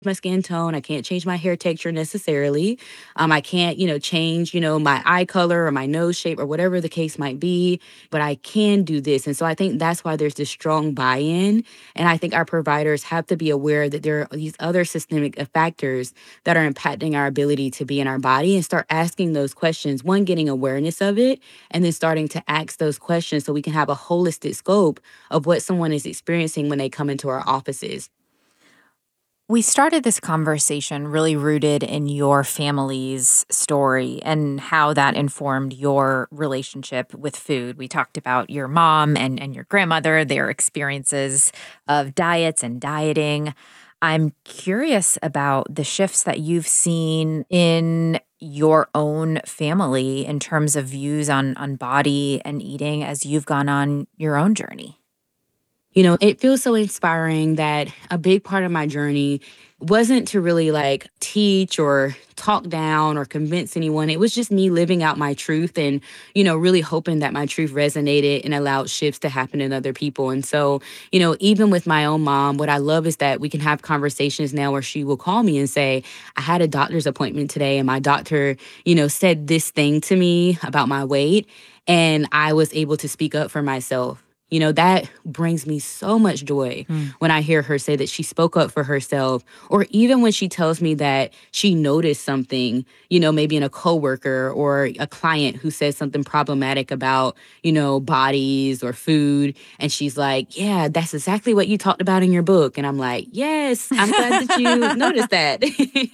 my skin tone. I can't change my hair texture necessarily. I can't, change, my eye color or my nose shape or whatever the case might be, but I can do this. And so I think that's why there's this strong buy-in. And I think our providers have to be aware that there are these other systemic factors that are impacting our ability to be in our body and start asking those questions. One, getting awareness of it, and then starting to ask those questions so we can have a holistic scope of what someone is experiencing when they come into our offices. We started this conversation really rooted in your family's story and how that informed your relationship with food. We talked about your mom and your grandmother, their experiences of diets and dieting. I'm curious about the shifts that you've seen in your own family in terms of views on body and eating as you've gone on your own journey. It feels so inspiring that a big part of my journey wasn't to really like teach or talk down or convince anyone. It was just me living out my truth and, really hoping that my truth resonated and allowed shifts to happen in other people. And so, even with my own mom, what I love is that we can have conversations now where she will call me and say, I had a doctor's appointment today and my doctor, said this thing to me about my weight. And I was able to speak up for myself. That brings me so much joy when I hear her say that she spoke up for herself, or even when she tells me that she noticed something, maybe in a coworker or a client who says something problematic about, bodies or food. And she's like, yeah, that's exactly what you talked about in your book. And I'm like, yes, I'm glad that you noticed that.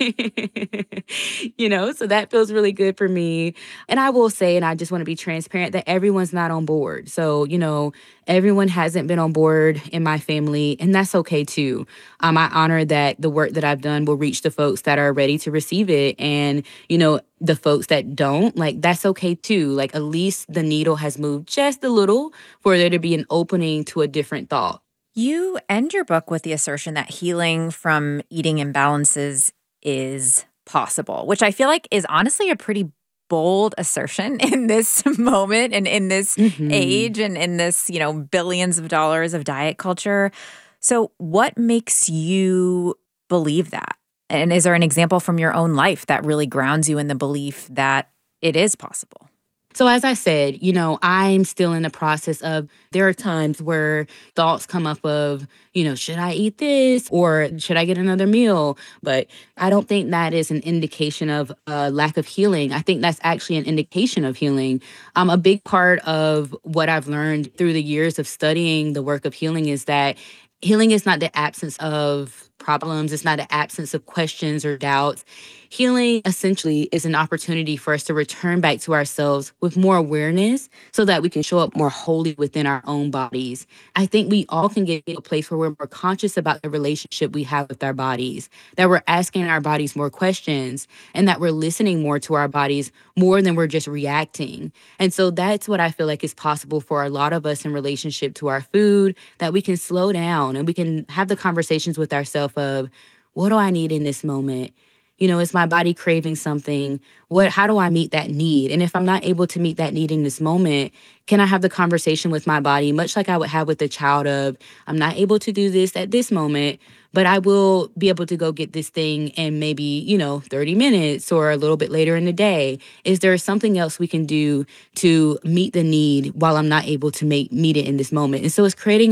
So that feels really good for me. And I will say, and I just want to be transparent, that everyone's not on board. So, everyone hasn't been on board in my family, and that's okay too. I honor that the work that I've done will reach the folks that are ready to receive it. And, the folks that don't, like, that's okay too. Like, at least the needle has moved just a little for there to be an opening to a different thought. You end your book with the assertion that healing from eating imbalances is possible, which I feel like is honestly a pretty bold assertion in this moment and in this Hmm. age and in this, billions of dollars of diet culture. So, what makes you believe that? And is there an example from your own life that really grounds you in the belief that it is possible? So, as I said, I'm still in the process of, there are times where thoughts come up of, should I eat this or should I get another meal? But I don't think that is an indication of a lack of healing. I think that's actually an indication of healing. A big part of what I've learned through the years of studying the work of healing is that healing is not the absence of problems, it's not the absence of questions or doubts. Healing essentially is an opportunity for us to return back to ourselves with more awareness so that we can show up more wholly within our own bodies. I think we all can get to a place where we're more conscious about the relationship we have with our bodies, that we're asking our bodies more questions, and that we're listening more to our bodies more than we're just reacting. And so that's what I feel like is possible for a lot of us in relationship to our food, that we can slow down and we can have the conversations with ourselves of, what do I need in this moment? Is my body craving something? How do I meet that need? And if I'm not able to meet that need in this moment, can I have the conversation with my body, much like I would have with a child of, I'm not able to do this at this moment, but I will be able to go get this thing in maybe, 30 minutes or a little bit later in the day. Is there something else we can do to meet the need while I'm not able to meet it in this moment? And so it's creating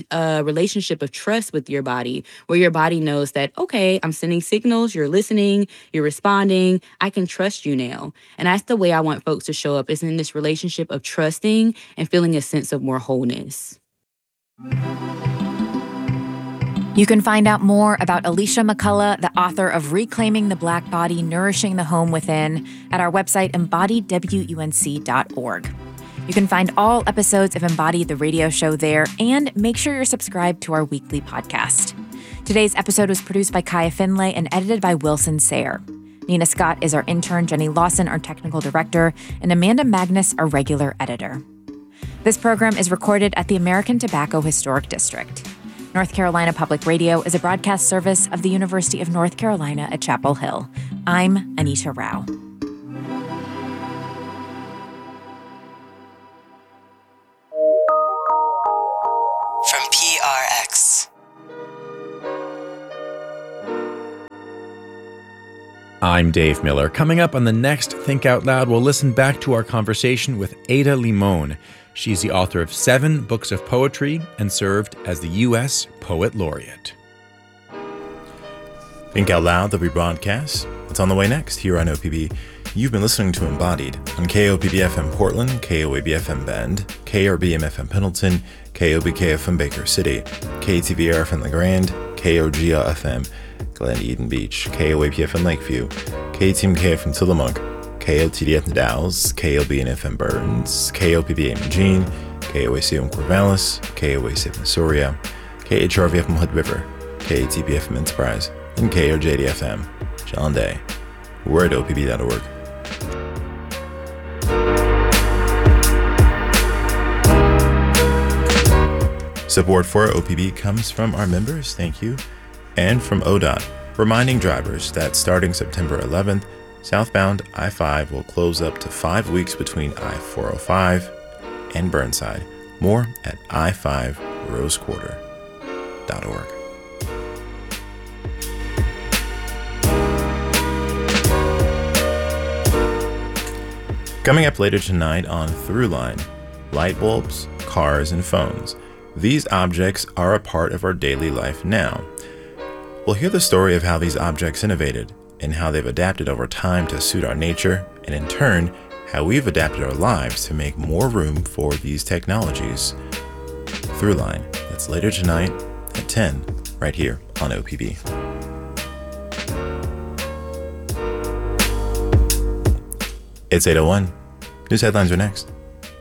a relationship of trust with your body where your body knows that, okay, I'm sending signals, you're listening, you're responding, I can trust you now. And that's the way I want folks to show up, is in this relationship of trusting and feeling a sense of more wholeness. You can find out more about Alicia McCullough, the author of Reclaiming the Black Body, Nourishing the Home Within, at our website, embodiedwunc.org. You can find all episodes of Embodied the Radio Show there, and make sure you're subscribed to our weekly podcast. Today's episode was produced by Kaya Finlay and edited by Wilson Sayer. Nina Scott is our intern, Jenny Lawson, our technical director, and Amanda Magnus, our regular editor. This program is recorded at the American Tobacco Historic District. North Carolina Public Radio is a broadcast service of the University of North Carolina at Chapel Hill. I'm Anita Rao. From PRX. I'm Dave Miller. Coming up on the next Think Out Loud, we'll listen back to our conversation with Ada Limon. She's the author of 7 books of poetry and served as the U.S. Poet Laureate. Think Out Loud, the rebroadcast. It's on the way next here on OPB. You've been listening to Embodied on KOPB-FM Portland, KOAB-FM Bend, KRBM-FM Pendleton, KOBK-FM Baker City, KTVR-FM LeGrand, KOGA-FM Glen Eden Beach, KOAP-FM Lakeview, KTMK-FM Tillamook, KOTD-FM Dalles, KLB-FM Burns, KOPB-AM Eugene, KOAC-FM Corvallis, KOAC-FM Soria, KHRV-FM Hood River, KATB-FM Enterprise, and KOJD-FM John Day. We're at opb.org. Support for OPB comes from our members, thank you, and from ODOT, reminding drivers that starting September 11th, southbound I-5 will close up to 5 weeks between I-405 and Burnside. More at i5rosequarter.org. Coming up later tonight on Throughline, light bulbs, cars, and phones. These objects are a part of our daily life now. We'll hear the story of how these objects innovated and how they've adapted over time to suit our nature, and in turn, how we've adapted our lives to make more room for these technologies. Throughline, that's later tonight at 10, right here on OPB. It's 8:01. News headlines are next.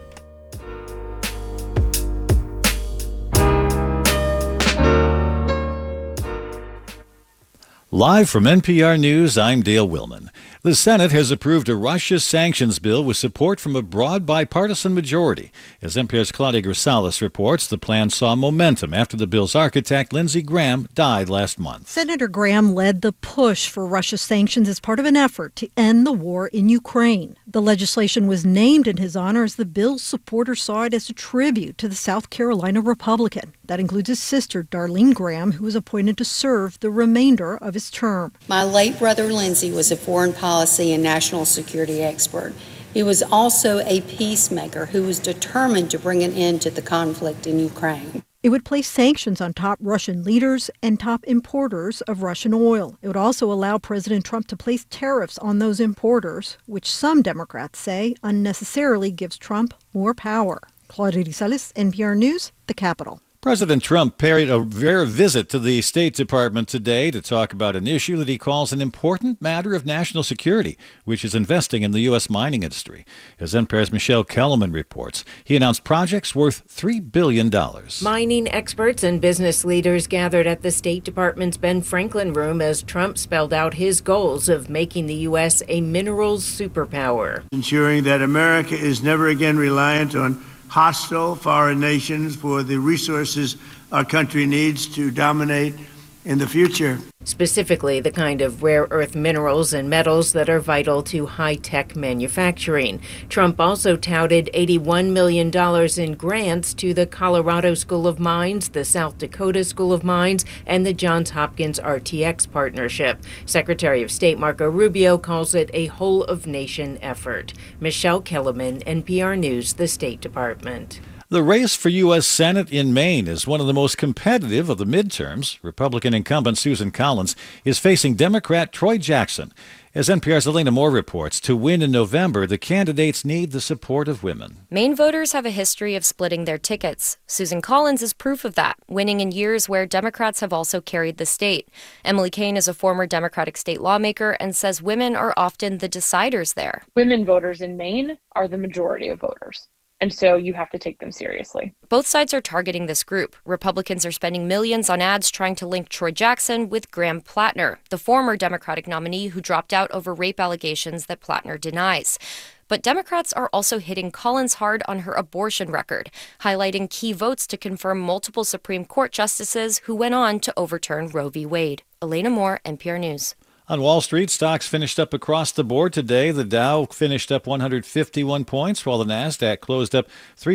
Live from NPR News, I'm Dale Willman. The Senate has approved a Russia sanctions bill with support from a broad bipartisan majority. As NPR's Claudia Grisales reports, the plan saw momentum after the bill's architect, Lindsey Graham, died last month. Senator Graham led the push for Russia sanctions as part of an effort to end the war in Ukraine. The legislation was named in his honor as the bill's supporters saw it as a tribute to the South Carolina Republican. That includes his sister, Darlene Graham, who was appointed to serve the remainder of his term. My late brother Lindsey was a foreign policy and national security expert. He was also a peacemaker who was determined to bring an end to the conflict in Ukraine. It would place sanctions on top Russian leaders and top importers of Russian oil. It would also allow President Trump to place tariffs on those importers, which some Democrats say unnecessarily gives Trump more power. Claudia Grisales, NPR News, the Capitol. President Trump paid a rare visit to the State Department today to talk about an issue that he calls an important matter of national security, which is investing in the U.S. mining industry. As NPR's Michelle Kellerman reports, he announced projects worth $3 billion. Mining experts and business leaders gathered at the State Department's Ben Franklin room as Trump spelled out his goals of making the U.S. a minerals superpower. Ensuring that America is never again reliant on hostile foreign nations for the resources our country needs to dominate in the future. Specifically, the kind of rare earth minerals and metals that are vital to high-tech manufacturing. Trump also touted $81 million in grants to the Colorado School of Mines, the South Dakota School of Mines, and the Johns Hopkins RTX partnership. Secretary of State Marco Rubio calls it a whole-of-nation effort. Michelle Kellerman, NPR News, the State Department. The race for U.S. Senate in Maine is one of the most competitive of the midterms. Republican incumbent Susan Collins is facing Democrat Troy Jackson. As NPR's Elena Moore reports, to win in November, the candidates need the support of women. Maine voters have a history of splitting their tickets. Susan Collins is proof of that, winning in years where Democrats have also carried the state. Emily Kane is a former Democratic state lawmaker and says women are often the deciders there. Women voters in Maine are the majority of voters. And so you have to take them seriously. Both sides are targeting this group. Republicans are spending millions on ads trying to link Troy Jackson with Graham Plattner, the former Democratic nominee who dropped out over rape allegations that Plattner denies. But Democrats are also hitting Collins hard on her abortion record, highlighting key votes to confirm multiple Supreme Court justices who went on to overturn Roe v. Wade. Elena Moore, NPR News. On Wall Street, stocks finished up across the board today. The Dow finished up 151 points, while the Nasdaq closed up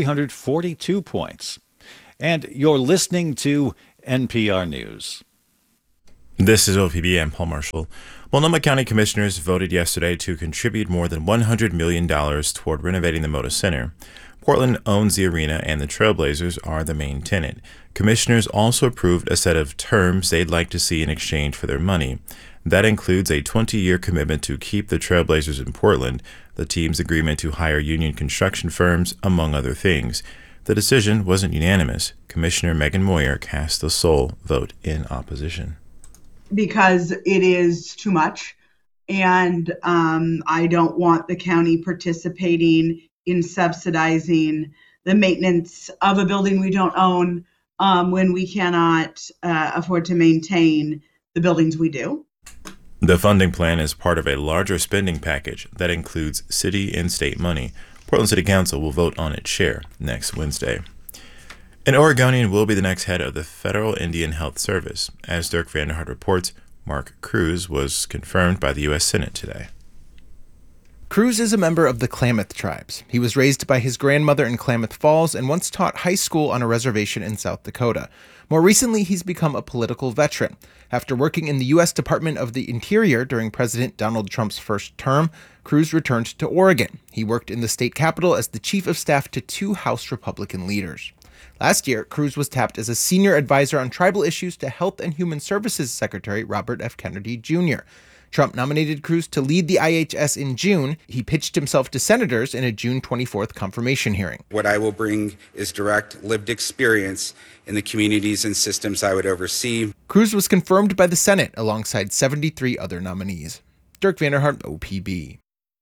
342 points. And you're listening to NPR News. This is OPB. I'm Paul Marshall. Multnomah County Commissioners voted yesterday to contribute more than $100 million toward renovating the Moda Center. Portland owns the arena, and the Trailblazers are the main tenant. Commissioners also approved a set of terms they'd like to see in exchange for their money. That includes a 20-year commitment to keep the Trailblazers in Portland, the team's agreement to hire union construction firms, among other things. The decision wasn't unanimous. Commissioner Megan Moyer cast the sole vote in opposition. Because it is too much, and I don't want the county participating in subsidizing the maintenance of a building we don't own when we cannot afford to maintain the buildings we do. The funding plan is part of a larger spending package that includes city and state money. Portland City Council will vote on its share next Wednesday. An Oregonian will be the next head of the Federal Indian Health Service. As Dirk Vanderhart reports, Mark Cruz was confirmed by the U.S. Senate today. Cruz is a member of the Klamath tribes. He was raised by his grandmother in Klamath Falls and once taught high school on a reservation in South Dakota. More recently, he's become a political veteran. After working in the U.S. Department of the Interior during President Donald Trump's first term, Cruz returned to Oregon. He worked in the state capitol as the chief of staff to 2 House Republican leaders. Last year, Cruz was tapped as a senior advisor on tribal issues to Health and Human Services Secretary Robert F. Kennedy Jr. Trump nominated Cruz to lead the IHS in June. He pitched himself to senators in a June 24th confirmation hearing. What I will bring is direct, lived experience in the communities and systems I would oversee. Cruz was confirmed by the Senate alongside 73 other nominees. Dirk Vanderhart, OPB.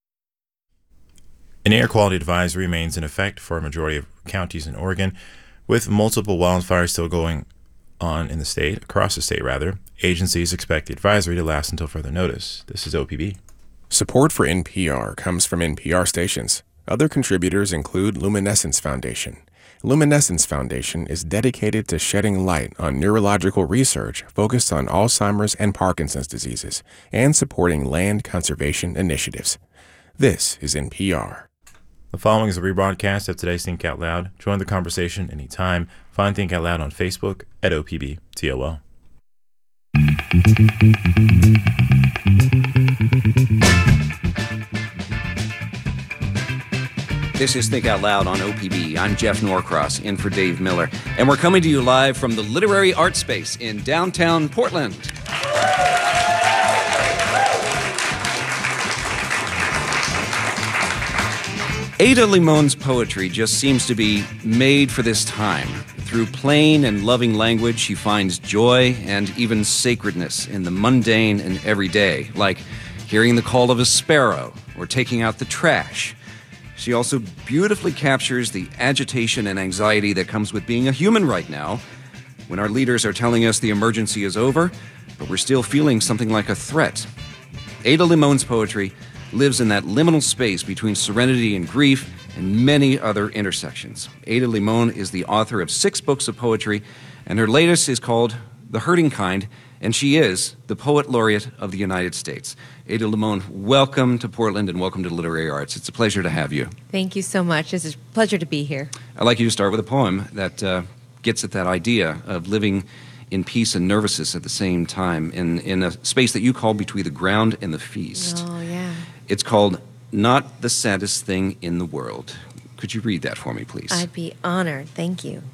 An air quality advisory remains in effect for a majority of counties in Oregon. With multiple wildfires still going on in the state, across the state rather, agencies expect the advisory to last until further notice. This is OPB. Support for NPR comes from NPR stations. Other contributors include Luminescence Foundation. Luminescence Foundation is dedicated to shedding light on neurological research focused on Alzheimer's and Parkinson's diseases and supporting land conservation initiatives. This is NPR. The following is a rebroadcast of today's Think Out Loud. Join the conversation anytime. Find Think Out Loud on Facebook at OPBTOL. This is Think Out Loud on OPB. I'm Jeff Norcross, in for Dave Miller. And we're coming to you live from the Literary Art Space in downtown Portland. Ada Limon's poetry just seems to be made for this time. Through plain and loving language, she finds joy and even sacredness in the mundane and everyday, like hearing the call of a sparrow or taking out the trash. She also beautifully captures the agitation and anxiety that comes with being a human right now, when our leaders are telling us the emergency is over, but we're still feeling something like a threat. Ada Limon's poetry lives in that liminal space between serenity and grief and many other intersections. Ada Limon is the author of 6 books of poetry, and her latest is called The Hurting Kind, and she is the Poet Laureate of the United States. Ada Limon, welcome to Portland and welcome to Literary Arts. It's a pleasure to have you. Thank you so much. It's a pleasure to be here. I'd like you to start with a poem that gets at that idea of living in peace and nervousness at the same time in a space that you call between the ground and the feast. Oh, yeah. It's called Not the Saddest Thing in the World. Could you read that for me, please? I'd be honored. Thank you.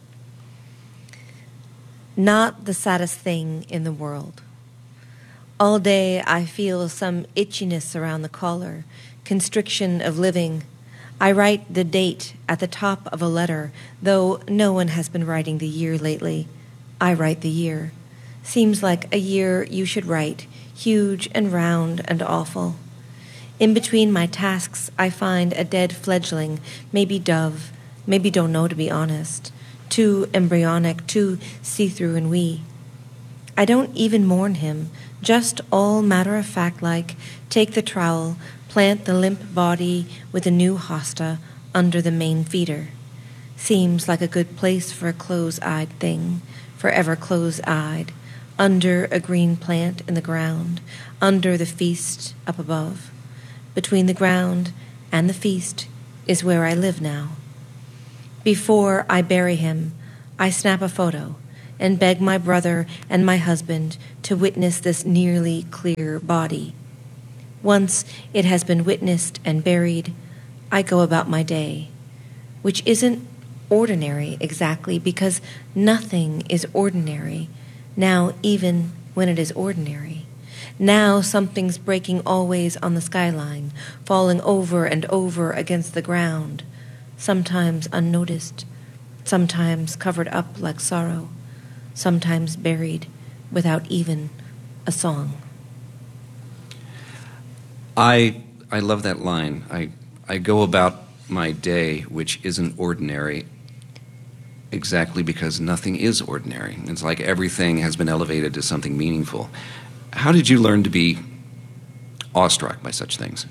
Not the saddest thing in the world. All day I feel some itchiness around the collar, constriction of living. I write the date at the top of a letter, though no one has been writing the year lately. I write the year. Seems like a year you should write, huge and round and awful. In between my tasks, I find a dead fledgling, maybe dove, maybe don't know to be honest, too embryonic, too see-through and wee. I don't even mourn him, just all matter-of-fact like, take the trowel, plant the limp body with a new hosta under the main feeder. Seems like a good place for a close-eyed thing, forever close-eyed, under a green plant in the ground, under the feast up above. Between the ground and the feast is where I live now. Before I bury him, I snap a photo, and beg my brother and my husband to witness this nearly clear body. Once it has been witnessed and buried, I go about my day, which isn't ordinary exactly, because nothing is ordinary now, even when it is ordinary. Now something's breaking always on the skyline, falling over and over against the ground, sometimes unnoticed, sometimes covered up like sorrow, sometimes buried without even a song. I love that line. I go about my day, which isn't ordinary, exactly because nothing is ordinary. It's like everything has been elevated to something meaningful. How did you learn to be awestruck by such things?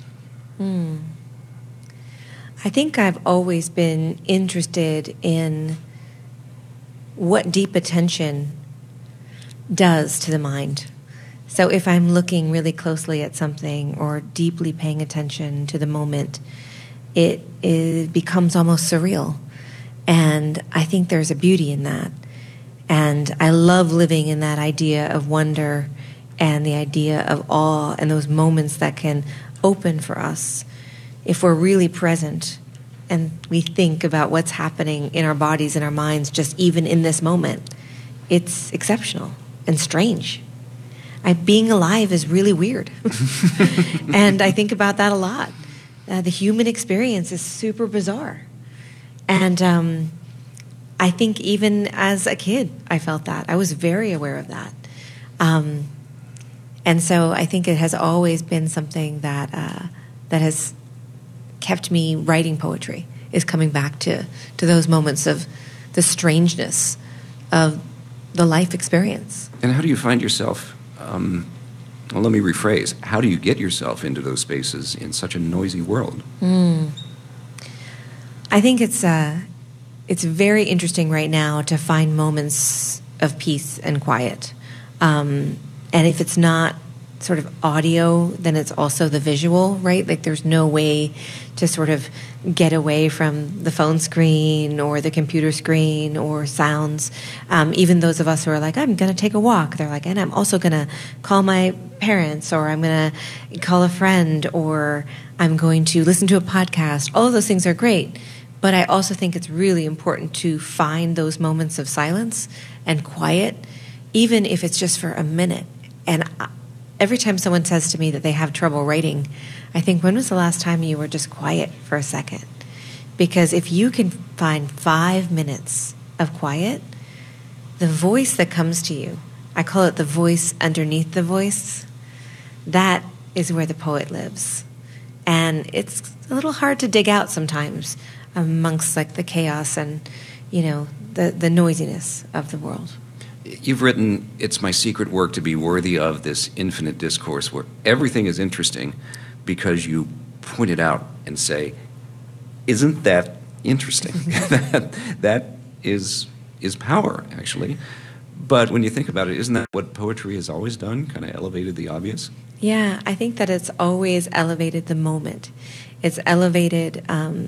I think I've always been interested in what deep attention does to the mind. So if I'm looking really closely at something or deeply paying attention to the moment, it becomes almost surreal. And I think there's a beauty in that. And I love living in that idea of wonder and the idea of awe and those moments that can open for us if we're really present and we think about what's happening in our bodies and our minds just even in this moment. It's exceptional and strange. Being alive is really weird. And I think about that a lot. The human experience is super bizarre. And I think even as a kid, I felt that. I was very aware of that. And so I think it has always been something that has kept me writing poetry, is coming back to those moments of the strangeness of the life experience. And how do you find yourself, well, let me rephrase, how do you get yourself into those spaces in such a noisy world? I think it's very interesting right now to find moments of peace and quiet. And if it's not sort of audio, then it's also the visual, right? Like there's no way to sort of get away from the phone screen or the computer screen or sounds. Even those of us who are like, I'm going to take a walk, they're like, and I'm also going to call my parents, or I'm going to call a friend, or I'm going to listen to a podcast. All of those things are great. But I also think it's really important to find those moments of silence and quiet, even if it's just for a minute. And every time someone says to me that they have trouble writing, I think, when was the last time you were just quiet for a second? Because if you can find 5 minutes of quiet, the voice that comes to you, I call it the voice underneath the voice, that is where the poet lives. And it's a little hard to dig out sometimes amongst like the chaos and, the noisiness of the world. You've written, it's my secret work to be worthy of this infinite discourse where everything is interesting because you point it out and say, isn't that interesting? that is power, actually. But when you think about it, isn't that what poetry has always done, kind of elevated the obvious? Yeah, I think that it's always elevated the moment. It's elevated,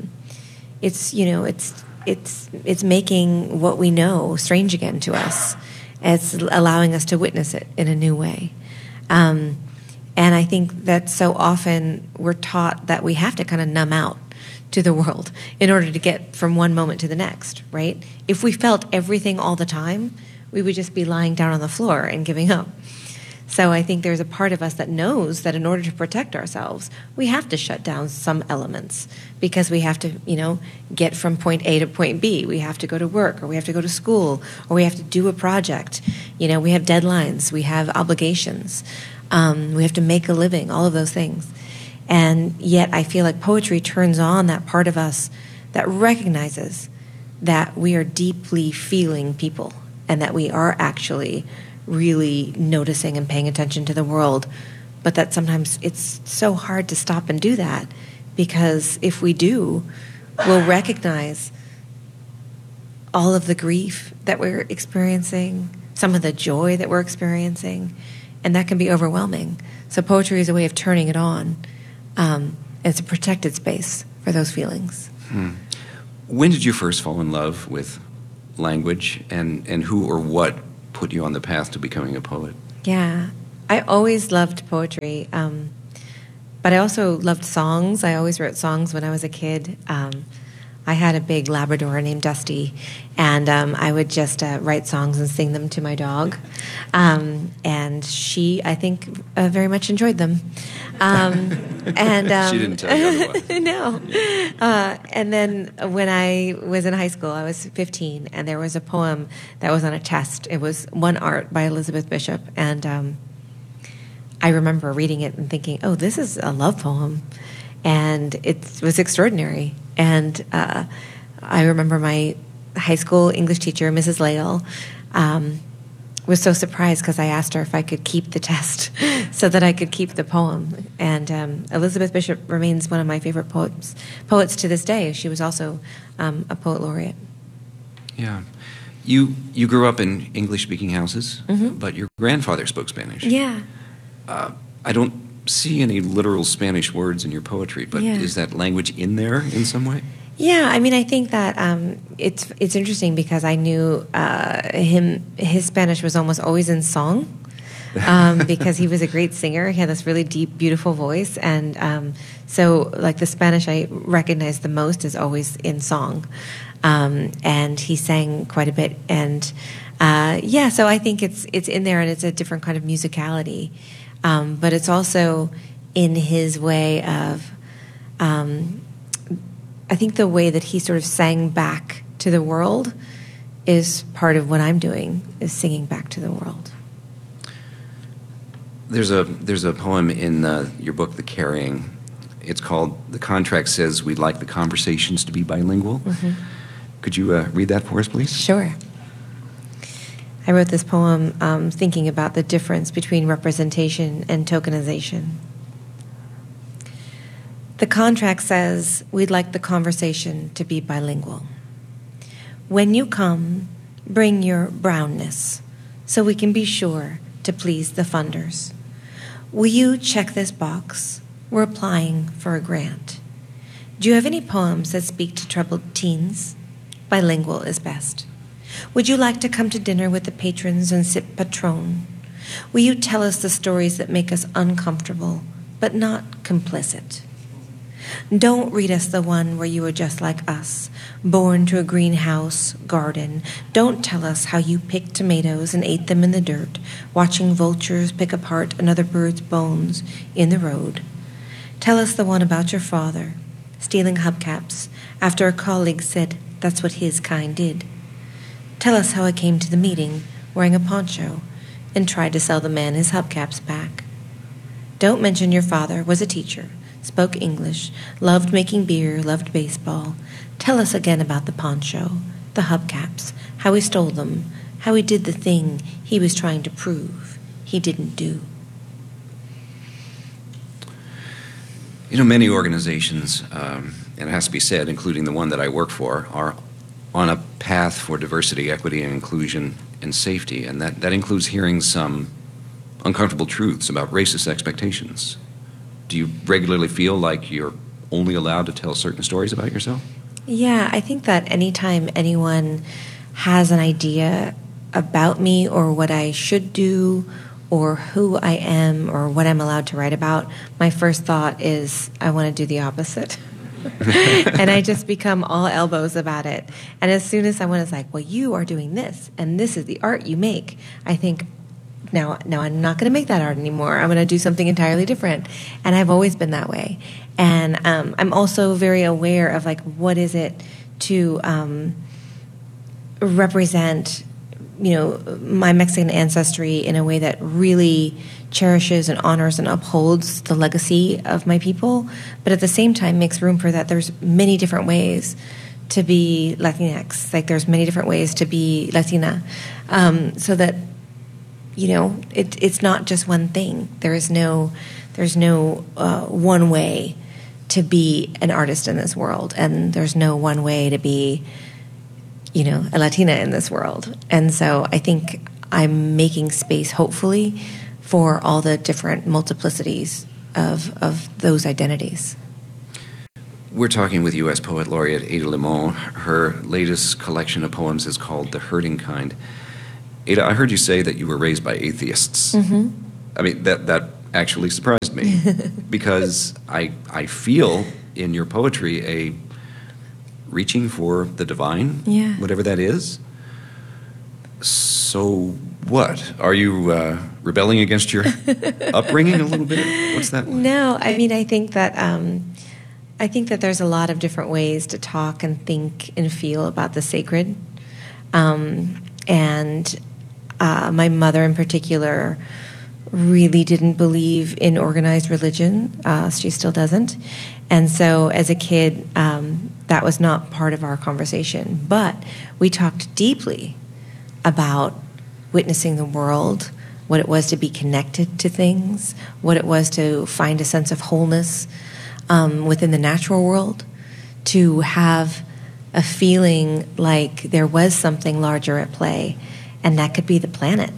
it's making what we know strange again to us. It's allowing us to witness it in a new way. And I think that so often we're taught that we have to kind of numb out to the world in order to get from one moment to the next, right? If we felt everything all the time, we would just be lying down on the floor and giving up. So I think there's a part of us that knows that in order to protect ourselves, we have to shut down some elements because we have to, get from point A to point B. We have to go to work, or we have to go to school, or we have to do a project. We have deadlines, we have obligations, we have to make a living, all of those things. And yet I feel like poetry turns on that part of us that recognizes that we are deeply feeling people and that we are actually really noticing and paying attention to the world, but that sometimes it's so hard to stop and do that, because if we do, we'll recognize all of the grief that we're experiencing, some of the joy that we're experiencing, and that can be overwhelming. So poetry is a way of turning it on. It's a protected space for those feelings. When did you first fall in love with language, and who or what put you on the path to becoming a poet? Yeah, I always loved poetry, but I also loved songs. I always wrote songs when I was a kid. I had a big Labrador named Dusty, and I would just write songs and sing them to my dog. And she, I think, very much enjoyed them. She didn't tell you otherwise. No. And then when I was in high school, I was 15, and there was a poem that was on a test. It was One Art by Elizabeth Bishop, and I remember reading it and thinking, oh, this is a love poem. And it was extraordinary. And I remember my high school English teacher, Mrs. Lale, was so surprised because I asked her if I could keep the test so that I could keep the poem. And Elizabeth Bishop remains one of my favorite poets to this day. She was also a poet laureate. Yeah. You grew up in English-speaking houses, but your grandfather spoke Spanish. Yeah. I don't see any literal Spanish words in your poetry, but is that language in there in some way? Yeah, I mean, I think that it's interesting because I knew his Spanish was almost always in song because he was a great singer. He had this really deep, beautiful voice, and so like the Spanish I recognize the most is always in song, and he sang quite a bit, and so I think it's in there, and it's a different kind of musicality. But it's also in his way of, I think the way that he sort of sang back to the world is part of what I'm doing, is singing back to the world. There's a poem in your book, The Carrying. It's called "The Contract Says We'd Like the Conversations to Be Bilingual." Could you read that for us, please? Sure. I wrote this poem thinking about the difference between representation and tokenization. The contract says we'd like the conversation to be bilingual. When you come, bring your brownness so we can be sure to please the funders. Will you check this box? We're applying for a grant. Do you have any poems that speak to troubled teens? Bilingual is best. Would you like to come to dinner with the patrons and sip Patron? Will you tell us the stories that make us uncomfortable, but not complicit? Don't read us the one where you were just like us, born to a greenhouse garden. Don't tell us how you picked tomatoes and ate them in the dirt, watching vultures pick apart another bird's bones in the road. Tell us the one about your father, stealing hubcaps after a colleague said that's what his kind did. Tell us how I came to the meeting wearing a poncho and tried to sell the man his hubcaps back. Don't mention your father was a teacher, spoke English, loved making beer, loved baseball. Tell us again about the poncho, the hubcaps, how he stole them, how he did the thing he was trying to prove he didn't do. You know, many organizations, and it has to be said, including the one that I work for, are on a path for diversity, equity, and inclusion and safety, and that includes hearing some uncomfortable truths about racist expectations. Do you regularly feel like you're only allowed to tell certain stories about yourself? Yeah, I think that anytime anyone has an idea about me or what I should do or who I am or what I'm allowed to write about, my first thought is I want to do the opposite. And I just become all elbows about it. And as soon as someone is like, well, you are doing this, and this is the art you make, I think, now I'm not going to make that art anymore. I'm going to do something entirely different. And I've always been that way. And I'm also very aware of, like, what is it to represent, you know, my Mexican ancestry in a way that really cherishes and honors and upholds the legacy of my people, but at the same time makes room for that. There's many different ways to be Latinx. Like, there's many different ways to be Latina, so that, you know, it's not just one thing. There's no one way to be an artist in this world, and there's no one way to be, you know, a Latina in this world. And so I think I'm making space, hopefully, for all the different multiplicities of those identities. We're talking with U.S. Poet Laureate Ada Limon. Her latest collection of poems is called The Hurting Kind. Ada, I heard you say that you were raised by atheists. Mm-hmm. I mean, that actually surprised me because I feel in your poetry a reaching for the divine, Yeah. whatever that is. So what? Are you rebelling against your upbringing a little bit? What's that like? No, I mean, I think that there's a lot of different ways to talk and think and feel about the sacred. And my mother in particular really didn't believe in organized religion. She still doesn't. And so as a kid, that was not part of our conversation. But we talked deeply about witnessing the world, what it was to be connected to things, what it was to find a sense of wholeness within the natural world, to have a feeling like there was something larger at play, and that could be the planet.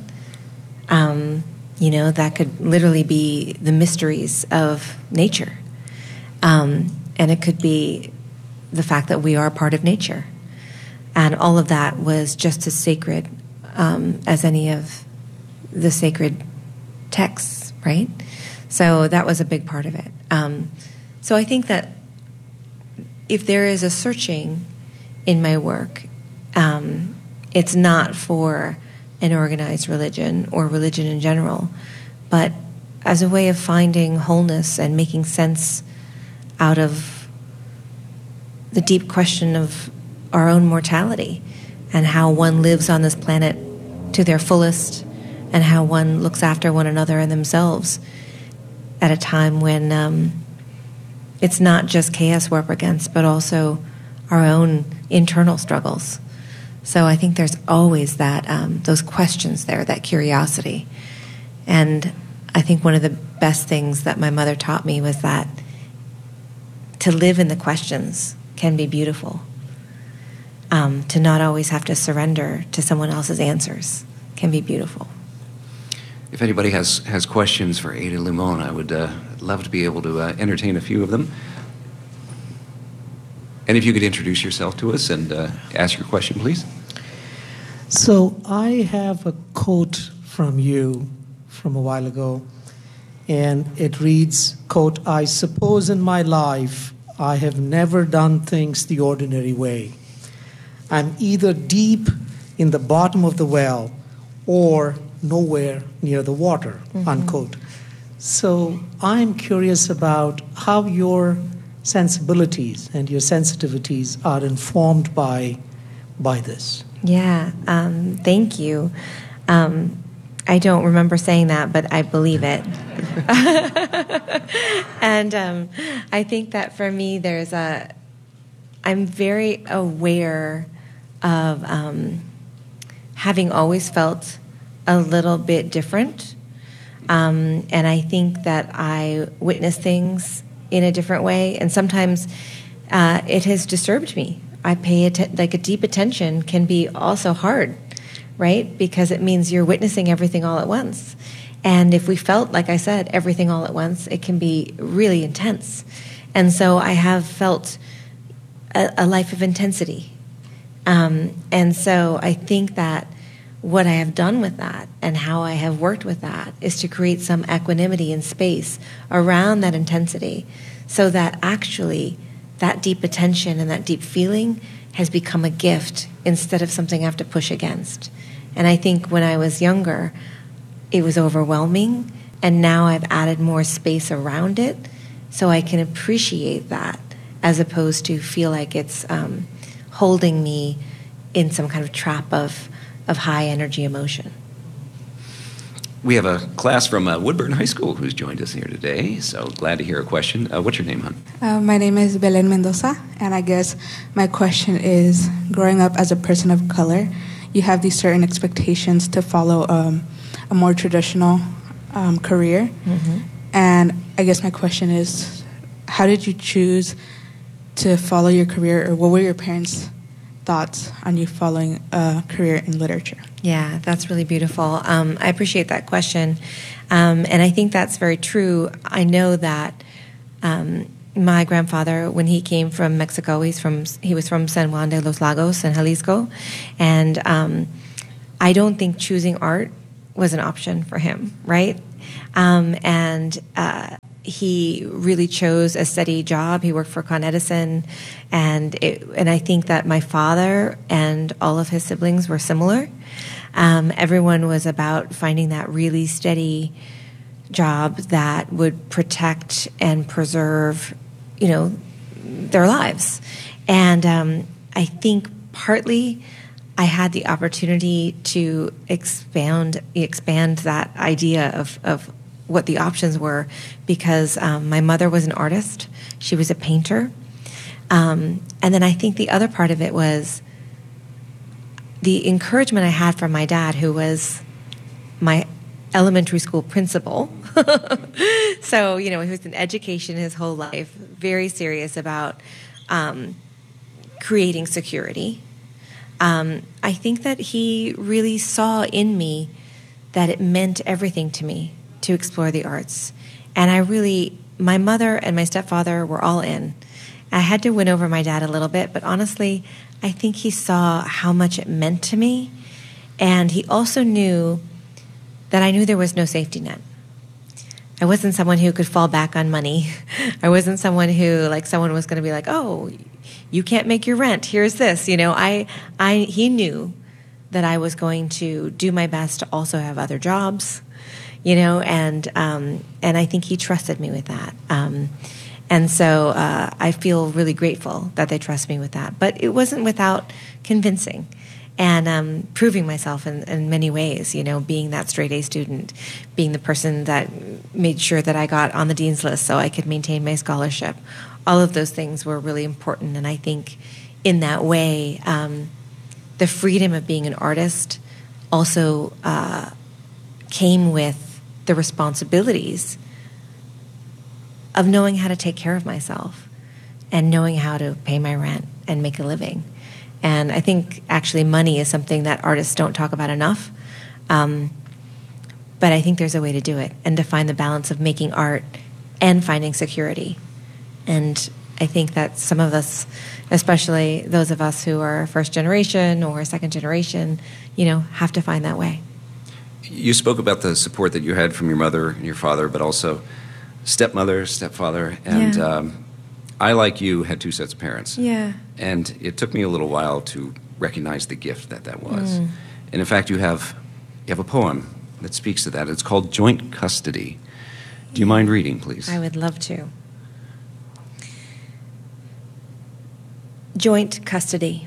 That could literally be the mysteries of nature. And it could be the fact that we are part of nature. And all of that was just as sacred as any of the sacred texts, right? So that was a big part of it. So I think that if there is a searching in my work, it's not for an organized religion or religion in general, but as a way of finding wholeness and making sense out of the deep question of our own mortality and how one lives on this planet to their fullest and how one looks after one another and themselves at a time when it's not just chaos we're up against, but also our own internal struggles. So I think there's always that those questions there, that curiosity. And I think one of the best things that my mother taught me was that to live in the questions can be beautiful. To not always have to surrender to someone else's answers can be beautiful. If anybody has questions for Ada Limon, I would love to be able to entertain a few of them. And if you could introduce yourself to us and ask your question, please. So I have a quote from you from a while ago, and it reads, quote, "I suppose in my life I have never done things the ordinary way. I'm either deep in the bottom of the well or nowhere near the water," unquote. So I'm curious about how your sensibilities and your sensitivities are informed by this. Yeah, thank you. I don't remember saying that, but I believe it. And I think that for me, I'm very aware of having always felt a little bit different. And I think that I witness things in a different way. And sometimes it has disturbed me. I pay like a deep attention can be also hard, right? Because it means you're witnessing everything all at once. And if we felt, like I said, everything all at once, it can be really intense. And so I have felt a life of intensity. And so I think that what I have done with that and how I have worked with that is to create some equanimity and space around that intensity so that actually that deep attention and that deep feeling has become a gift instead of something I have to push against. And I think when I was younger, it was overwhelming, and now I've added more space around it so I can appreciate that as opposed to feel like it's holding me in some kind of trap of high energy emotion. We have a class from Woodburn High School who's joined us here today, so glad to hear a question. What's your name, hon? My name is Belen Mendoza, and I guess my question is, growing up as a person of color, you have these certain expectations to follow a more traditional career. Mm-hmm. And I guess my question is, how did you choose to follow your career, or what were your parents' thoughts on you following a career in literature? Yeah, that's really beautiful. I appreciate that question. And I think that's very true. I know that my grandfather, when he came from Mexico, he was from San Juan de los Lagos in Jalisco. And I don't think choosing art was an option for him, right? He really chose a steady job. He worked for Con Edison, and I think that my father and all of his siblings were similar. Everyone was about finding that really steady job that would protect and preserve, their lives. And I think partly I had the opportunity to expand that idea of what the options were because my mother was an artist. She was a painter. And then I think the other part of it was the encouragement I had from my dad, who was my elementary school principal. So, he was in education his whole life, very serious about creating security. I think that he really saw in me that it meant everything to me to explore the arts. And my mother and my stepfather were all in. I had to win over my dad a little bit, but honestly, I think he saw how much it meant to me. And he also knew that I knew there was no safety net. I wasn't someone who could fall back on money. I wasn't someone who, someone was going to be like, oh, you can't make your rent. Here's this. He knew that I was going to do my best to also have other jobs, and I think he trusted me with that. And so I feel really grateful that they trust me with that. But it wasn't without convincing and proving myself in many ways, being that straight A student, being the person that made sure that I got on the dean's list so I could maintain my scholarship. All of those things were really important. And I think in that way, the freedom of being an artist also came with the responsibilities of knowing how to take care of myself and knowing how to pay my rent and make a living. And I think actually money is something that artists don't talk about enough. But I think there's a way to do it and to find the balance of making art and finding security. And I think that some of us, especially those of us who are first generation or second generation, have to find that way. You spoke about the support that you had from your mother and your father, but also stepmother, stepfather, and I, like you, had two sets of parents. Yeah. And it took me a little while to recognize the gift that was. And in fact, you have a poem that speaks to that. It's called Joint Custody. Do you mind reading, please? I would love to. Joint custody.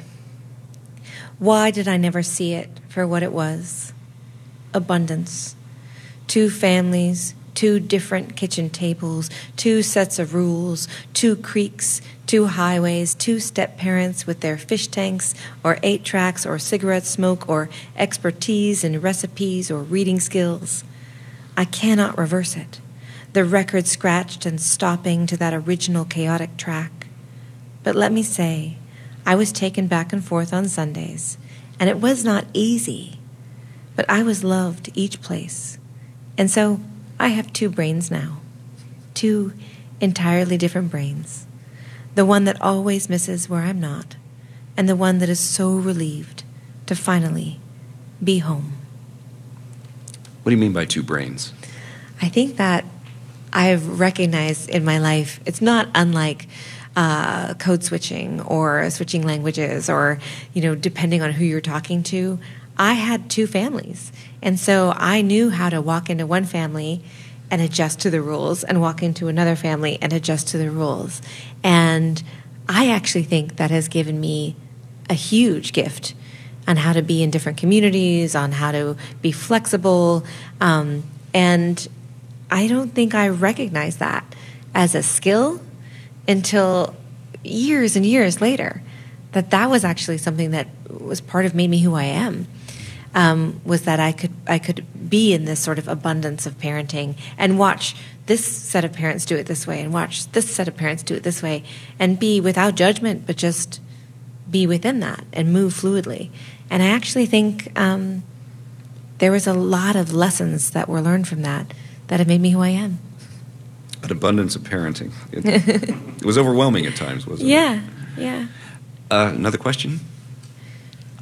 Why did I never see it for what it was? Abundance. Two families, two different kitchen tables, two sets of rules, two creeks, two highways, two step-parents with their fish tanks or 8-tracks or cigarette smoke or expertise in recipes or reading skills. I cannot reverse it. The record scratched and stopping to that original chaotic track. But let me say, I was taken back and forth on Sundays, and it was not easy, but I was loved each place. And so I have two brains now, two entirely different brains. The one that always misses where I'm not, and the one that is so relieved to finally be home. What do you mean by two brains? I think that I've recognized in my life, it's not unlike code switching or switching languages or, depending on who you're talking to. I had two families. And so I knew how to walk into one family and adjust to the rules and walk into another family and adjust to the rules. And I actually think that has given me a huge gift on how to be in different communities, on how to be flexible. And I don't think I recognized that as a skill until years and years later, that was actually something that was part of made me who I am. Was that I could be in this sort of abundance of parenting and watch this set of parents do it this way and watch this set of parents do it this way and be without judgment, but just be within that and move fluidly. And I actually think there was a lot of lessons that were learned from that have made me who I am. An abundance of parenting. It was overwhelming at times, wasn't it? Yeah. Another question?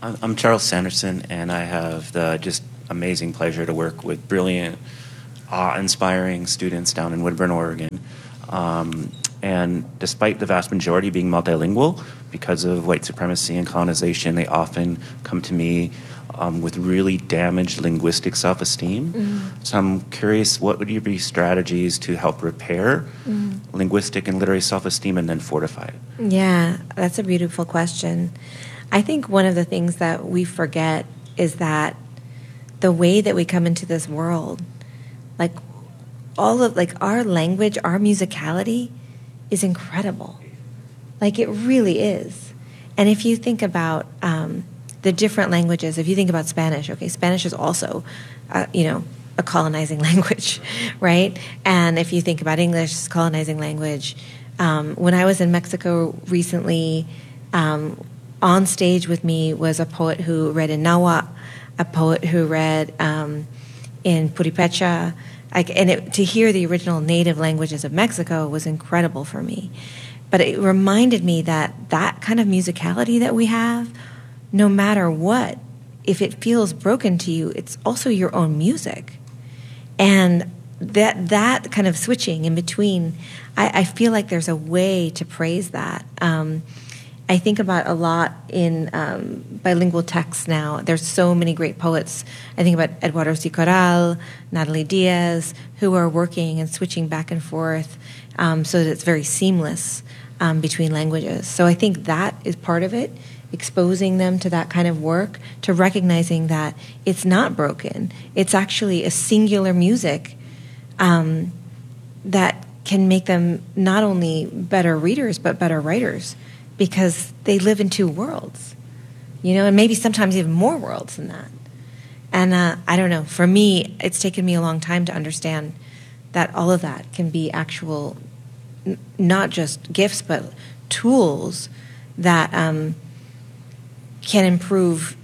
I'm Charles Sanderson, and I have the just amazing pleasure to work with brilliant, awe-inspiring students down in Woodburn, Oregon. And despite the vast majority being multilingual, because of white supremacy and colonization, they often come to me with really damaged linguistic self-esteem. So I'm curious, what would be strategies to help repair linguistic and literary self-esteem and then fortify it? Yeah, that's a beautiful question. I think one of the things that we forget is that the way that we come into this world, like our language, our musicality is incredible. Like it really is. And if you think about the different languages, if you think about Spanish, okay, Spanish is also, a colonizing language, right? And if you think about English, it's a colonizing language. When I was in Mexico recently, on stage with me was a poet who read in Nahuatl, a poet who read in Purépecha. To hear the original native languages of Mexico was incredible for me. But it reminded me that kind of musicality that we have, no matter what, if it feels broken to you, it's also your own music. And that kind of switching in between, I feel like there's a way to praise that. I think about a lot in bilingual texts now. There's so many great poets. I think about Eduardo C. Corral, Natalie Diaz, who are working and switching back and forth so that it's very seamless between languages. So I think that is part of it, exposing them to that kind of work, to recognizing that it's not broken. It's actually a singular music that can make them not only better readers, but better writers, because they live in two worlds, and maybe sometimes even more worlds than that. And I don't know, for me, it's taken me a long time to understand that all of that can be actual, not just gifts, but tools that can improve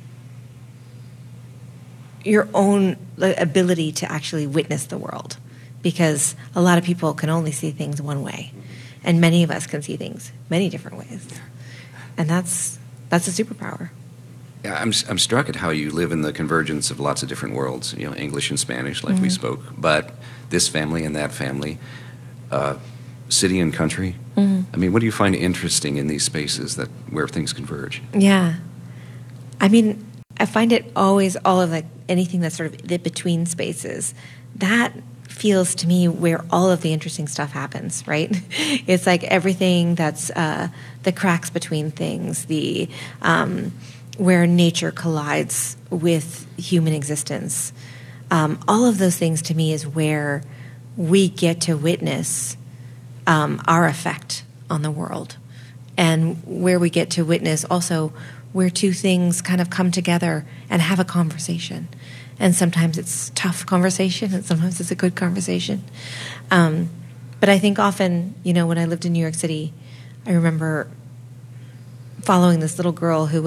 your own ability to actually witness the world, because a lot of people can only see things one way. And many of us can see things many different ways. And that's a superpower. Yeah, I'm struck at how you live in the convergence of lots of different worlds, English and Spanish, like we spoke, but this family and that family, city and country. I mean, what do you find interesting in these spaces where things converge? Yeah. I mean, I find it always all of anything that's sort of the between spaces. That feels to me where all of the interesting stuff happens, right? It's like everything that's the cracks between things, where nature collides with human existence. All of those things to me is where we get to witness our effect on the world, and where we get to witness also where two things kind of come together and have a conversation. And sometimes it's tough conversation, and sometimes it's a good conversation. But I think often, when I lived in New York City, I remember following this little girl who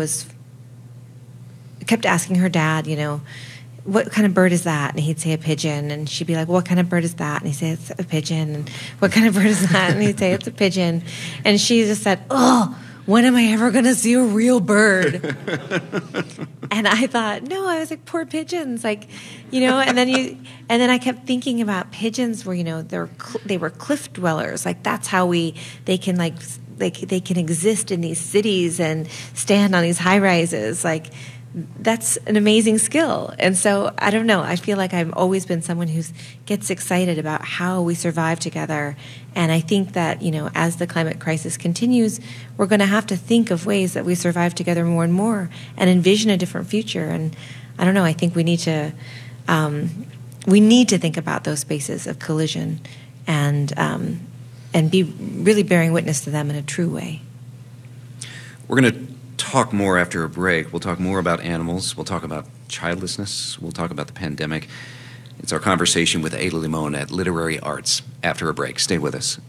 kept asking her dad, what kind of bird is that? And he'd say a pigeon. And she'd be like, what kind of bird is that? And he'd say, it's a pigeon. And what kind of bird is that? And he'd say, it's a pigeon. And she just said, oh, when am I ever going to see a real bird? And I thought, no, I was like, poor pigeons, and then I kept thinking about pigeons where, they were cliff dwellers. Like that's how they can exist in these cities and stand on these high rises. Like that's an amazing skill. And so I don't know, I feel like I've always been someone who gets excited about how we survive together. And I think that, as the climate crisis continues, we're going to have to think of ways that we survive together more and more and envision a different future. And I don't know, I think we need to think about those spaces of collision and be really bearing witness to them in a true way. We're going to talk more after a break. We'll talk more about animals. We'll talk about childlessness. We'll talk about the pandemic. It's our conversation with Ada Limon at Literary Arts. After a break, stay with us.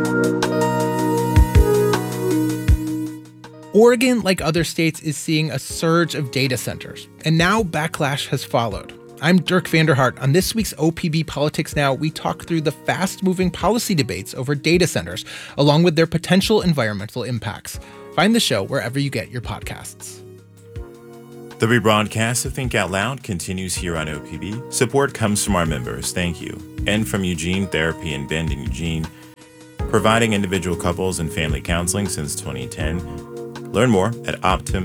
Oregon, like other states, is seeing a surge of data centers, and now backlash has followed. I'm Dirk Vanderhart. On this week's OPB Politics Now, we talk through the fast-moving policy debates over data centers, along with their potential environmental impacts. Find the show wherever you get your podcasts. The rebroadcast of Think Out Loud continues here on OPB. Support comes from our members, thank you, and from Eugene Therapy in Bend in Eugene, providing individual couples and family counseling since 2010. Learn more at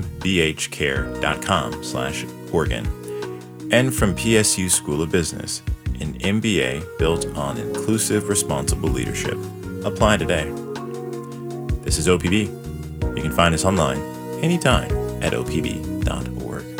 optimbhcare.com/Oregon. And from PSU School of Business, an MBA built on inclusive, responsible leadership. Apply today. This is OPB. You can find us online anytime at opb.org.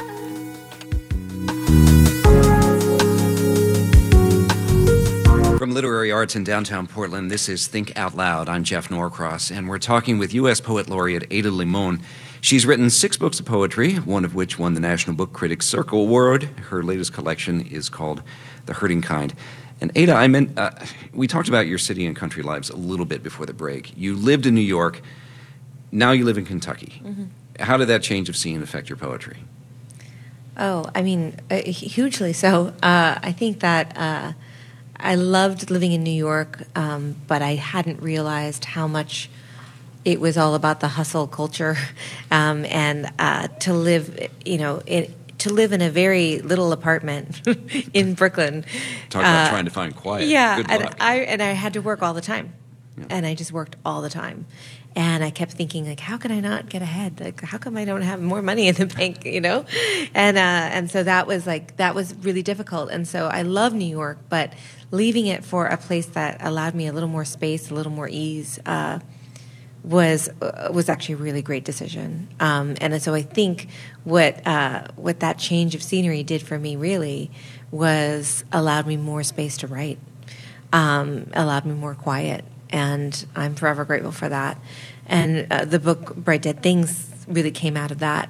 From Literary Arts in downtown Portland, this is Think Out Loud. I'm Jeff Norcross, and we're talking with U.S. Poet Laureate Ada Limon. She's written 6 books of poetry, one of which won the National Book Critics Circle Award. Her latest collection is called The Hurting Kind. And Ada, we talked about your city and country lives a little bit before the break. You lived in New York. Now you live in Kentucky. Mm-hmm. How did that change of scene affect your poetry? Oh, I mean, hugely so. I think that I loved living in New York, but I hadn't realized how much it was all about the hustle culture, and to live, to live in a very little apartment in Brooklyn. Talk about trying to find quiet. Yeah, Good luck. and I had to work all the time, and I just worked all the time. And I kept thinking, like, how can I not get ahead? Like, how come I don't have more money in the bank, And so that was really difficult. And so I love New York, but leaving it for a place that allowed me a little more space, a little more ease, was actually a really great decision. And so I think what that change of scenery did for me really was allowed me more space to write, allowed me more quiet. And I'm forever grateful for that. And the book Bright Dead Things really came out of that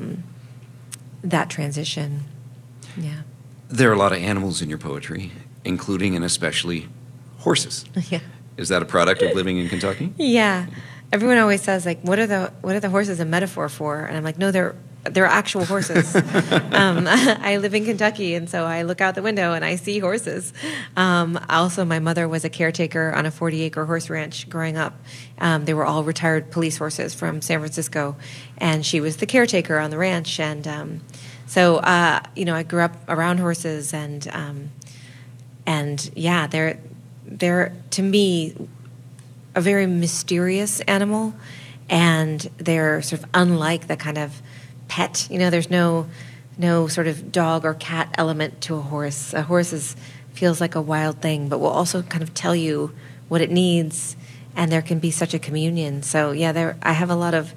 transition. Yeah. There are a lot of animals in your poetry, including and especially horses. Yeah. Is that a product of living in Kentucky? Yeah. Everyone always says, like, what are the horses a metaphor for? And I'm like, no, they're actual horses. I live in Kentucky, and so I look out the window and I see horses. Also, my mother was a caretaker on a 40-acre horse ranch growing up. They were all retired police horses from San Francisco, and she was the caretaker on the ranch. And so, I grew up around horses, and yeah, they're to me a very mysterious animal, and they're sort of unlike the kind of pet. There's no sort of dog or cat element to a horse. A horse feels like a wild thing, but will also kind of tell you what it needs, and there can be such a communion. So yeah, I have a lot of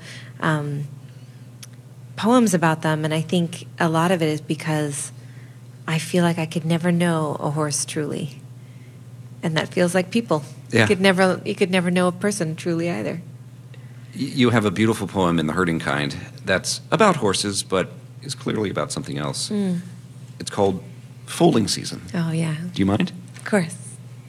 poems about them, and I think a lot of it is because I feel like I could never know a horse truly, and that feels like people. Yeah. You could never know a person truly either. You have a beautiful poem in The Hurting Kind that's about horses, but is clearly about something else. Mm. It's called Foaling Season. Oh, yeah. Do you mind? Of course.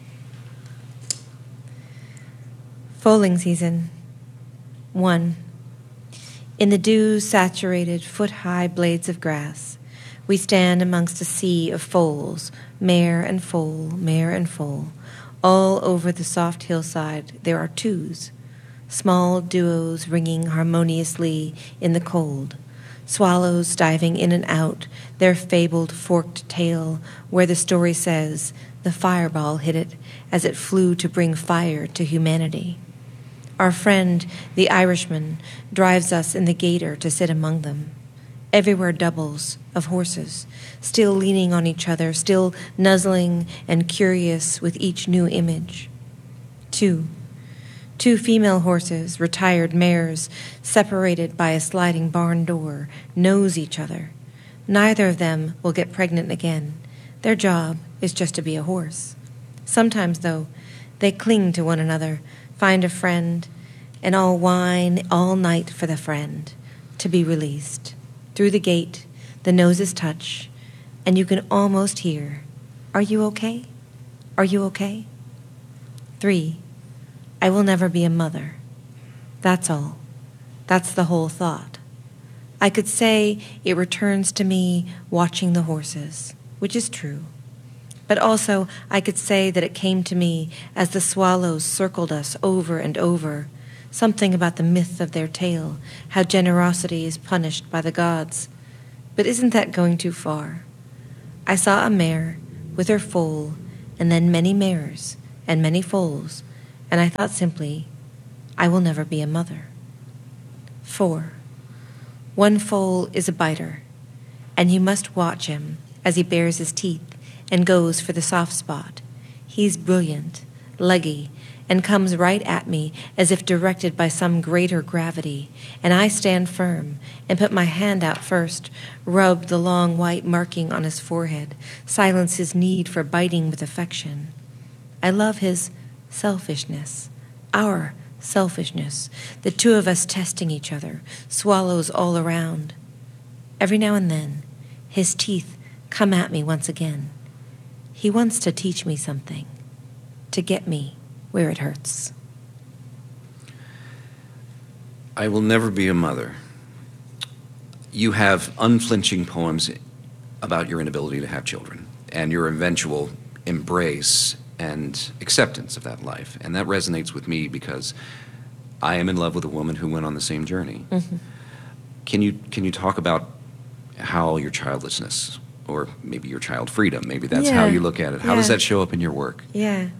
Foaling Season. 1. In the dew-saturated, foot-high blades of grass, we stand amongst a sea of foals, mare and foal, mare and foal. All over the soft hillside there are twos, small duos ringing harmoniously in the cold, swallows diving in and out, their fabled forked tail where the story says the fireball hit it as it flew to bring fire to humanity. Our friend, the Irishman, drives us in the gator to sit among them. Everywhere doubles of horses, still leaning on each other, still nuzzling and curious with each new image. 2 female horses, retired mares, separated by a sliding barn door, nose each other. Neither of them will get pregnant again. Their job is just to be a horse. Sometimes, though, they cling to one another, find a friend, and all whine all night for the friend, to be released. Through the gate, the noses touch, and you can almost hear, "Are you okay? Are you okay?" 3, I will never be a mother. That's all. That's the whole thought. I could say it returns to me watching the horses, which is true. But also I could say that it came to me as the swallows circled us over and over, something about the myth of their tale, how generosity is punished by the gods. but isn't that going too far? I saw a mare with her foal, and then many mares and many foals, and I thought simply, I will never be a mother. 4. One foal is a biter, and you must watch him as he bares his teeth and goes for the soft spot. He's brilliant, leggy, and comes right at me as if directed by some greater gravity, and I stand firm and put my hand out first, rub the long white marking on his forehead, silence his need for biting with affection. I love his selfishness, our selfishness, the two of us testing each other, swallows all around. Every now and then, his teeth come at me once again. He wants to teach me something, to get me where it hurts. I will never be a mother. You have unflinching poems about your inability to have children and your eventual embrace and acceptance of that life. And that resonates with me because I am in love with a woman who went on the same journey. Mm-hmm. Can you talk about how your childlessness, or maybe your child freedom, maybe that's how you look at it. How does that show up in your work? Yeah.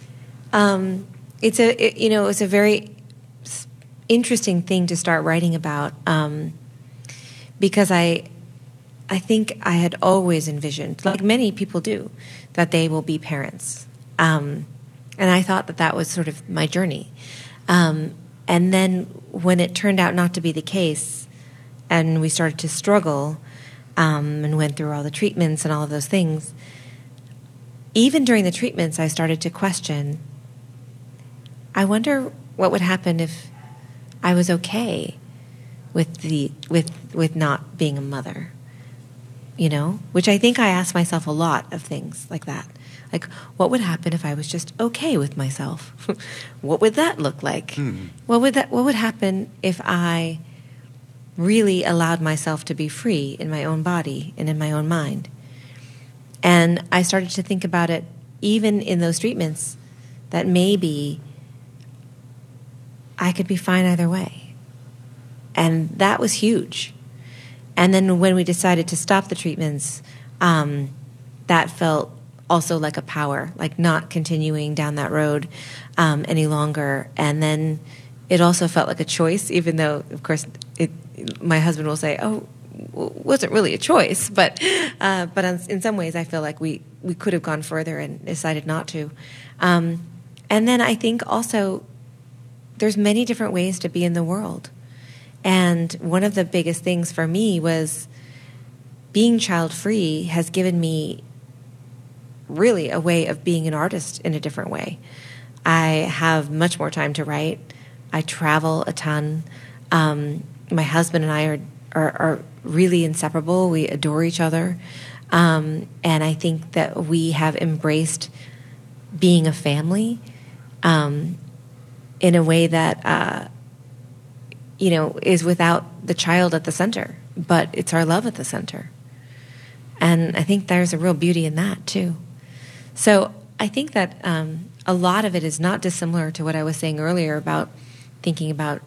It's a very interesting thing to start writing about, because I think I had always envisioned, like many people do, that they will be parents. And I thought that was sort of my journey. And then when it turned out not to be the case, and we started to struggle, and went through all the treatments and all of those things, even during the treatments, I started to question, I wonder what would happen if I was okay with not being a mother, which I think I asked myself a lot of things like that. Like, what would happen if I was just okay with myself? What would that look like? What would happen if I really allowed myself to be free in my own body and in my own mind? And I started to think about it, even in those treatments, that maybe I could be fine either way. And that was huge. And then when we decided to stop the treatments, that felt also like a power, like not continuing down that road any longer. And then it also felt like a choice, even though, of course, my husband will say, oh, it wasn't really a choice. But in some ways, I feel like we could have gone further and decided not to. And then I think also there's many different ways to be in the world. And one of the biggest things for me was being child-free has given me really a way of being an artist in a different way. I have much more time to write. I travel a ton. My husband and I are really inseparable. We adore each other. And I think that we have embraced being a family in a way that, is without the child at the center, but it's our love at the center. And I think there's a real beauty in that, too. So I think that a lot of it is not dissimilar to what I was saying earlier about thinking about,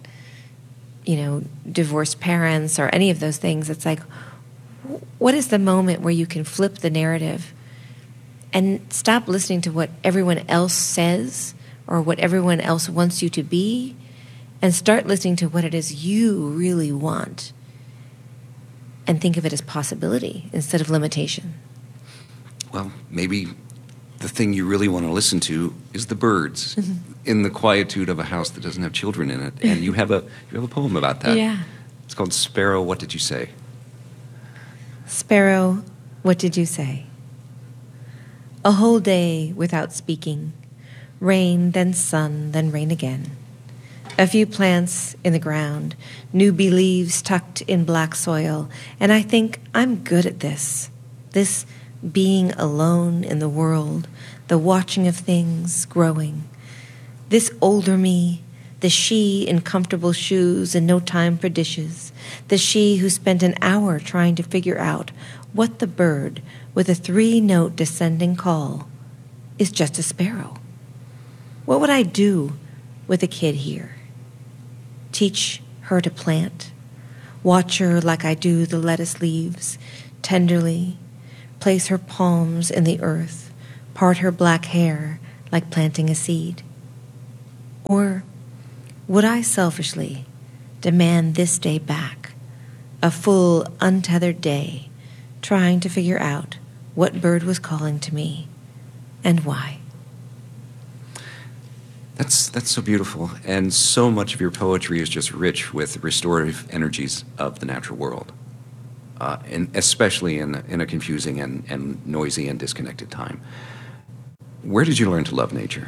divorced parents or any of those things. It's like, what is the moment where you can flip the narrative and stop listening to what everyone else says or what everyone else wants you to be, and start listening to what it is you really want, and think of it as possibility instead of limitation? Well, maybe the thing you really want to listen to is the birds in the quietude of a house that doesn't have children in it. And you have a poem about that. Yeah. It's called Sparrow, What Did You Say? Sparrow, what did you say? A whole day without speaking. Rain, then sun, then rain again. A few plants in the ground, newbie leaves tucked in black soil, and I think I'm good at this being alone in the world, the watching of things growing. This older me, the she in comfortable shoes and no time for dishes, the she who spent an hour trying to figure out what the bird with a 3-note descending call is just a sparrow. What would I do with a kid here? Teach her to plant? Watch her like I do the lettuce leaves, tenderly. Place her palms in the earth, part her black hair like planting a seed. Or would I selfishly demand this day back, a full, untethered day, trying to figure out what bird was calling to me and why? That's so beautiful, and so much of your poetry is just rich with restorative energies of the natural world, and especially in a confusing and noisy and disconnected time. Where did you learn to love nature?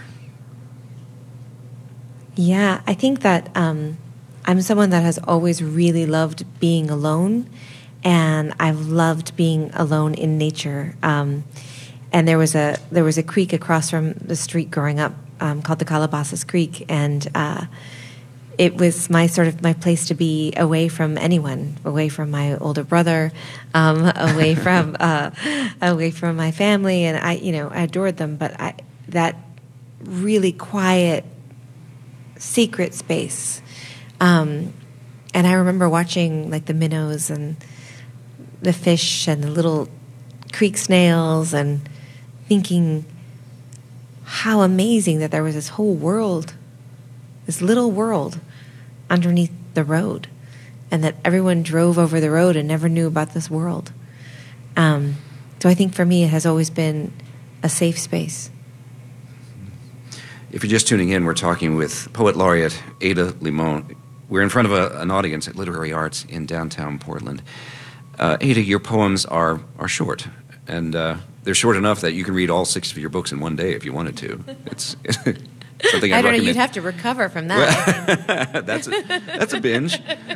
Yeah, I think that I'm someone that has always really loved being alone, and I've loved being alone in nature. And there was a creek across from the street growing up called the Calabasas Creek, and it was my place to be away from anyone, away from my older brother, away from my family, and I adored them, but that really quiet, secret space. And I remember watching like the minnows and the fish and the little creek snails and thinking how amazing that there was this whole world, this little world underneath the road, and that everyone drove over the road and never knew about this world. So I think for me it has always been a safe space. If you're just tuning in, we're talking with Poet Laureate Ada Limon. We're in front of an audience at Literary Arts in downtown Portland. Ada, your poems are short, and they're short enough that you can read all 6 of your books in one day if you wanted to. It's something I don't recommend. know. You'd have to recover from that. That's a binge.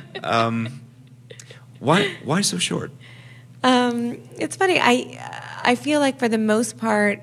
Why so short? It's funny. I feel like for the most part,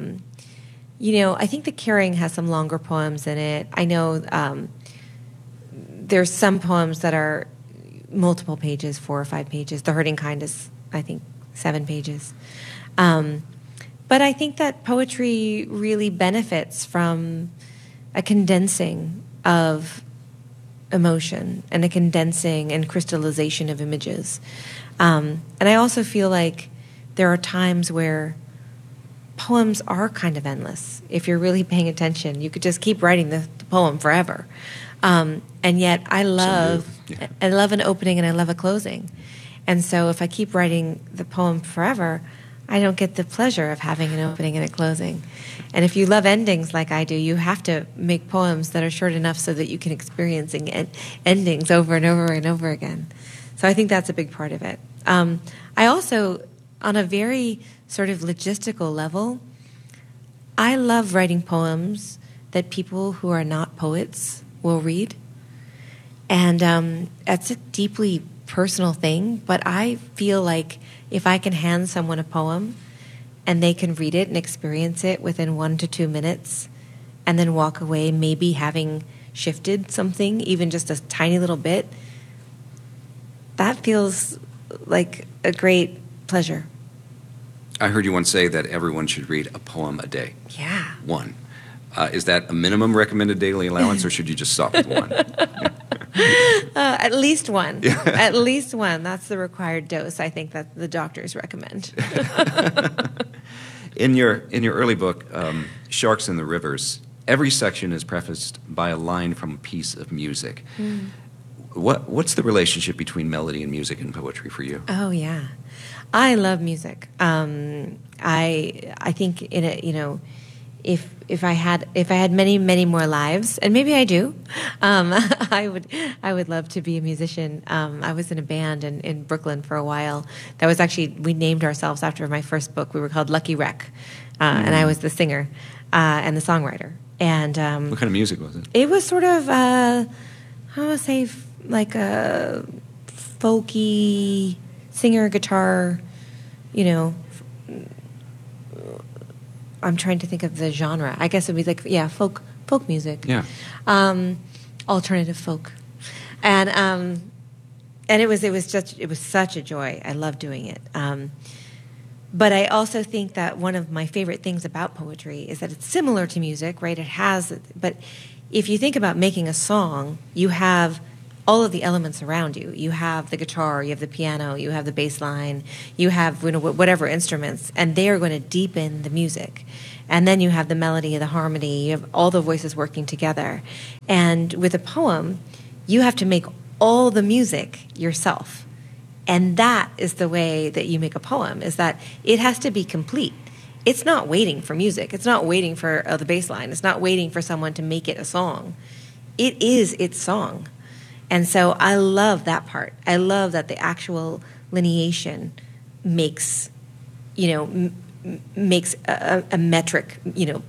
I think The Caring has some longer poems in it. I know there's some poems that are multiple pages, 4 or 5 pages. The Hurting Kind is, I think, 7 pages. But I think that poetry really benefits from a condensing of emotion and a condensing and crystallization of images. And I also feel like there are times where poems are kind of endless. If you're really paying attention, you could just keep writing the poem forever. And yet I love an opening and I love a closing. And so if I keep writing the poem forever, I don't get the pleasure of having an opening and a closing. And if you love endings like I do, you have to make poems that are short enough so that you can experience endings over and over and over again. So I think that's a big part of it. I also, on a very sort of logistical level, I love writing poems that people who are not poets will read. And that's a deeply personal thing, but I feel like if I can hand someone a poem and they can read it and experience it within 1 to 2 minutes and then walk away maybe having shifted something, even just a tiny little bit, that feels like a great pleasure. I heard you once say that everyone should read a poem a day. Yeah. 1. Is that a minimum recommended daily allowance, or should you just stop at 1? At least 1. Yeah. At least 1. That's the required dose, I think, that the doctors recommend. In your early book, Sharks in the Rivers, every section is prefaced by a line from a piece of music. Mm. What's the relationship between melody and music in poetry for you? Oh yeah, I love music. I think in a if I had many more lives, and maybe I do, I would love to be a musician. I was in a band in Brooklyn for a while. That was actually, we named ourselves after my first book. We were called Lucky Wreck, and I was the singer and the songwriter. And what kind of music was it? It was sort of I would say like a folky singer guitar, I'm trying to think of the genre. I guess it would be like, folk music. Yeah. Alternative folk. And it was such a joy. I love doing it. But I also think that one of my favorite things about poetry is that it's similar to music, right? But if you think about making a song, you have all of the elements around you. You have the guitar, you have the piano, you have the bass line, you have whatever instruments, and they are going to deepen the music. And then you have the melody, the harmony, you have all the voices working together. And with a poem, you have to make all the music yourself. And that is the way that you make a poem, is that it has to be complete. It's not waiting for music. It's not waiting for the bass line. It's not waiting for someone to make it a song. It is its song. And so I love that part. I love that the actual lineation makes, makes a metric,